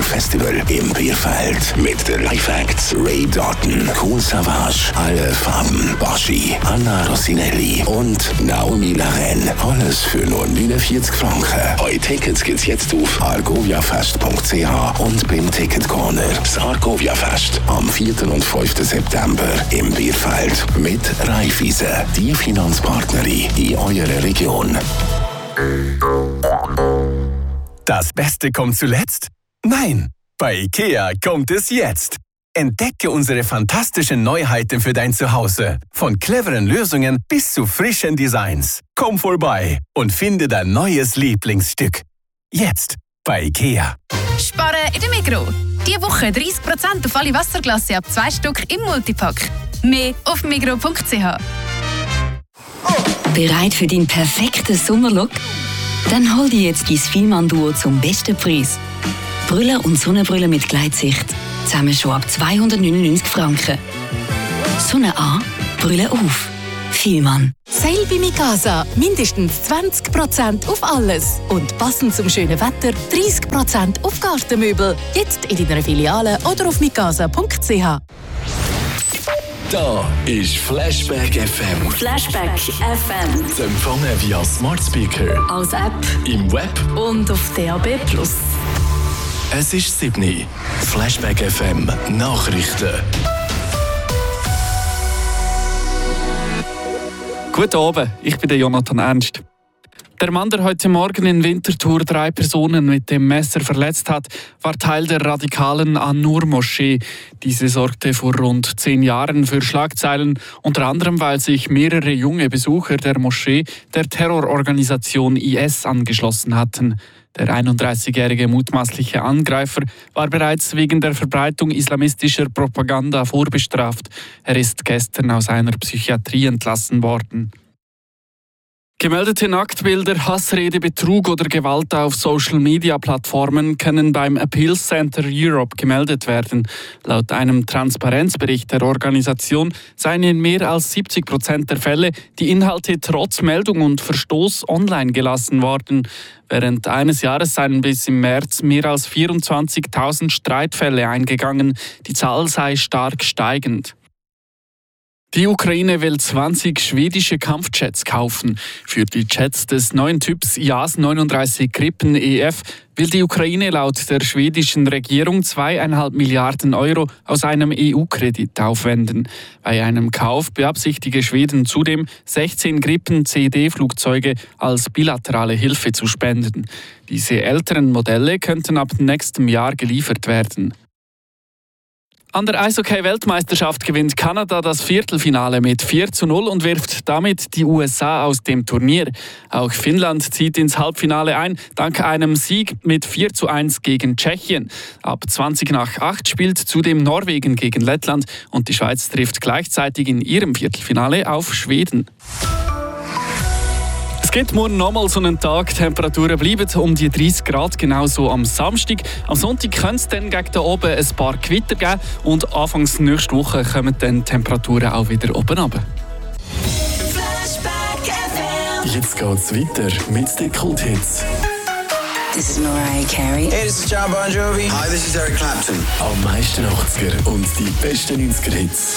Festival im Bierfeld mit den Live-Acts Ray Doughton, Kool Savas, Alle Farben, Baschi, Anna Rossinelli und Naomi Laren. Alles für nur 49 Franken. Eure Tickets gibt's jetzt auf argoviafest.ch und beim Ticketcorner. Das Argovia-Fest am 4. und 5. September im Bierfeld mit Raiffeisen, die Finanzpartnerin in eurer Region. Das Beste kommt zuletzt? Nein, bei IKEA kommt es jetzt. Entdecke unsere fantastischen Neuheiten für dein Zuhause. Von cleveren Lösungen bis zu frischen Designs. Komm vorbei und finde dein neues Lieblingsstück. Jetzt bei IKEA. Sparen in der Migros. Diese Woche 30% auf alle Wasserglasse ab 2 Stück im Multipack. Mehr auf migros.ch. Bereit für deinen perfekten Sommerlook? Dann hol dir jetzt dein Fielmann-Duo zum besten Preis. Brille und Sonnenbrille mit Gleitsicht. Zusammen schon ab 299 Franken. Sonne an, Brille auf. Fielmann. Sale bei Mikasa. Mindestens 20% auf alles. Und passend zum schönen Wetter 30% auf Gartenmöbel. Jetzt in deiner Filiale oder auf mikasa.ch. Da ist Flashback FM. Flashback FM. Zu empfangen via Smart Speaker, Als App im Web. und auf DAB+. Es ist 7. Flashback FM Nachrichten. Guten Abend, ich bin der Jonathan Ernst. Der Mann, der heute Morgen in Winterthur 3 Personen mit dem Messer verletzt hat, war Teil der radikalen An-Nur-Moschee. Diese sorgte vor rund 10 Jahren für Schlagzeilen, unter anderem weil sich mehrere junge Besucher der Moschee der Terrororganisation IS angeschlossen hatten. Der 31-jährige mutmaßliche Angreifer war bereits wegen der Verbreitung islamistischer Propaganda vorbestraft. Er ist gestern aus einer Psychiatrie entlassen worden. Gemeldete Nacktbilder, Hassrede, Betrug oder Gewalt auf Social-Media-Plattformen können beim Appeals Center Europe gemeldet werden. Laut einem Transparenzbericht der Organisation seien in mehr als 70% der Fälle die Inhalte trotz Meldung und Verstoß online gelassen worden. Während eines Jahres seien bis im März mehr als 24.000 Streitfälle eingegangen. Die Zahl sei stark steigend. Die Ukraine will 20 schwedische Kampfjets kaufen. Für die Jets des neuen Typs JAS 39 Gripen EF will die Ukraine laut der schwedischen Regierung 2,5 Milliarden Euro aus einem EU-Kredit aufwenden. Bei einem Kauf beabsichtige Schweden zudem, 16 Gripen CD-Flugzeuge als bilaterale Hilfe zu spenden. Diese älteren Modelle könnten ab nächstem Jahr geliefert werden. An der Eishockey-Weltmeisterschaft gewinnt Kanada das Viertelfinale mit 4:0 und wirft damit die USA aus dem Turnier. Auch Finnland zieht ins Halbfinale ein, dank einem Sieg mit 4:1 gegen Tschechien. Ab 20:08 spielt zudem Norwegen gegen Lettland und die Schweiz trifft gleichzeitig in ihrem Viertelfinale auf Schweden. Es gibt morgen nochmal so einen Tag. Die Temperaturen bleiben um die 30 Grad, genauso am Samstag. Am Sonntag könnte es dann gegen den oben ein paar Gewitter geben und anfangs nächste Woche kommen dann die Temperaturen auch wieder oben runter. Jetzt geht's weiter mit den Kulthits. This is Mariah Carey. Hey, this is John Bon Jovi. Hi, this is Eric Clapton. Am meisten 80er und die besten 90er-Hits.